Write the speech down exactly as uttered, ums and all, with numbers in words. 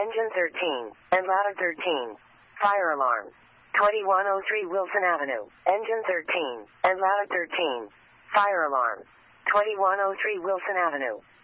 Engine thirteen, and ladder thirteen. Fire alarm. twenty-one oh three Wilson Avenue. Engine thirteen, and ladder thirteen. Fire alarm. twenty-one oh three Wilson Avenue.